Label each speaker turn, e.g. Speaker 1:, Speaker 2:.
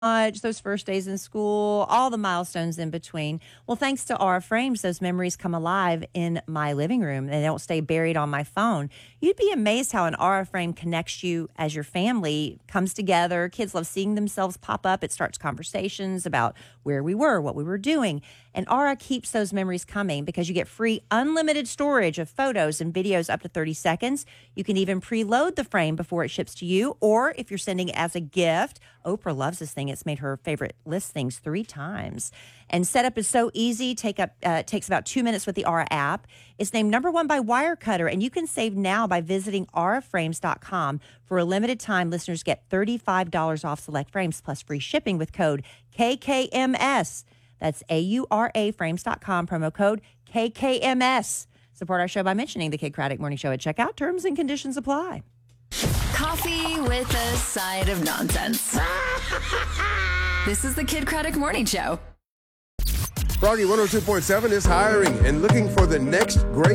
Speaker 1: much, those first days in school, all the milestones in between. Well, thanks to Aura Frames, those memories come alive in my living room. They don't stay buried on my phone. You'd be amazed how an Aura Frame connects you as your family comes together. Kids love seeing themselves pop up. It starts conversations about where we were, what we were doing. And Aura keeps those memories coming because you get free unlimited storage of photos and videos up to 30 seconds. You can even preload the frame before it ships to you. Or if you're sending it as a gift, Oprah loves this thing. It's made her favorite listings 3 times. And setup is so easy. Takes about 2 minutes with the Aura app. It's named #1 by Wirecutter, and you can save now by visiting auraframes.com. For a limited time, listeners get $35 off select frames plus free shipping with code KKMS. That's AURAFrames.com, promo code KKMS. Support our show by mentioning the Kid Craddock Morning Show at checkout. Terms and conditions apply.
Speaker 2: Coffee with a side of nonsense. This is the Kid Craddock Morning Show.
Speaker 3: Froggy 102.7 is hiring and looking for the next great